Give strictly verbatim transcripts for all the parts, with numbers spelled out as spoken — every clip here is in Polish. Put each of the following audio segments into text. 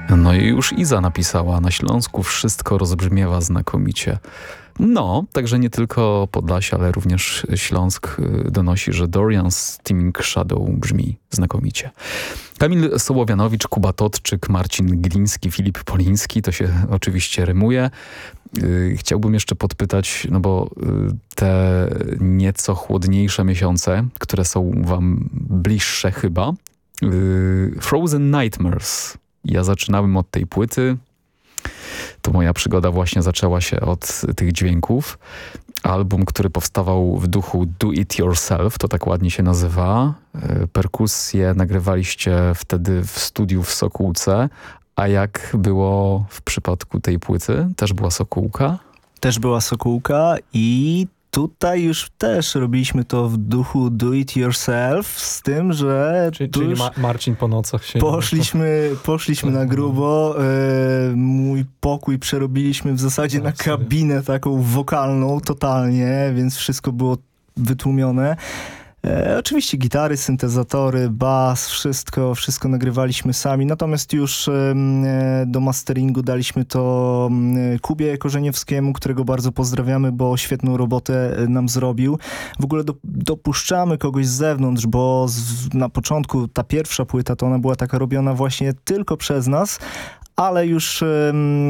No i już Iza napisała: na Śląsku wszystko rozbrzmiewa znakomicie. No, także nie tylko Podlasie, ale również Śląsk donosi, że Dorian Steaming Shadow brzmi znakomicie. Kamil Sołowianowicz, Kuba Totczyk, Marcin Gliński, Filip Poliński, to się oczywiście rymuje. Chciałbym jeszcze podpytać, no bo te nieco chłodniejsze miesiące, które są wam bliższe chyba, Frozen Nightmares. Ja zaczynałem od tej płyty. To moja przygoda właśnie zaczęła się od tych dźwięków. Album, który powstawał w duchu Do It Yourself, to tak ładnie się nazywa. Perkusję nagrywaliście wtedy w studiu w Sokółce. A jak było w przypadku tej płyty? Też była Sokółka? Też była Sokółka i tutaj już też robiliśmy to w duchu Do It Yourself, z tym, że Czyli, czyli Ma- Marcin po nocach się... Poszliśmy, poszliśmy na grubo. E, mój pokój przerobiliśmy w zasadzie na kabinę taką wokalną totalnie, więc wszystko było wytłumione. E, oczywiście gitary, syntezatory, bas, wszystko, wszystko nagrywaliśmy sami, natomiast już e, do masteringu daliśmy to e, Kubie Korzeniewskiemu, którego bardzo pozdrawiamy, bo świetną robotę nam zrobił. W ogóle do, dopuszczamy kogoś z zewnątrz, bo z, na początku ta pierwsza płyta to ona była taka robiona właśnie tylko przez nas, ale już e,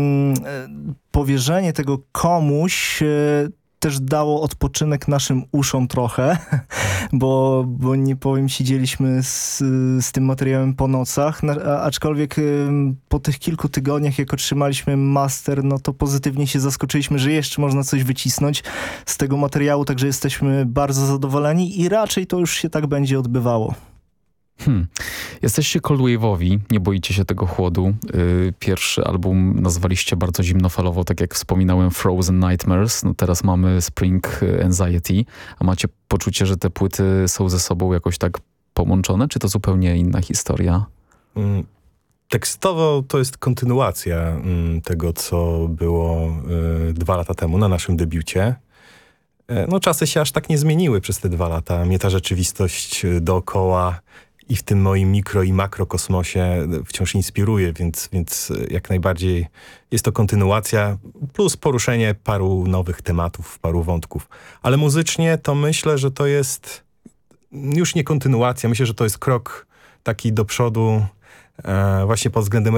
powierzenie tego komuś e, też dało odpoczynek naszym uszom trochę, bo, bo nie powiem, siedzieliśmy z, z tym materiałem po nocach, a, aczkolwiek po tych kilku tygodniach, jak otrzymaliśmy master, no to pozytywnie się zaskoczyliśmy, że jeszcze można coś wycisnąć z tego materiału, także jesteśmy bardzo zadowoleni i raczej to już się tak będzie odbywało. Hmm. Jesteście cold wave'owi, nie boicie się tego chłodu. Yy, pierwszy album nazwaliście bardzo zimnofalowo, tak jak wspominałem, Frozen Nightmares. No teraz mamy Spring Anxiety. A macie poczucie, że te płyty są ze sobą jakoś tak połączone, czy to zupełnie inna historia? Mm, tekstowo to jest kontynuacja mm, tego, co było y, dwa lata temu na naszym debiucie. Y, no czasy się aż tak nie zmieniły przez te dwa lata. Mnie ta rzeczywistość dookoła i w tym moim mikro i makrokosmosie wciąż inspiruje, więc, więc jak najbardziej jest to kontynuacja plus poruszenie paru nowych tematów, paru wątków. Ale muzycznie to myślę, że to jest już nie kontynuacja. Myślę, że to jest krok taki do przodu e, właśnie pod względem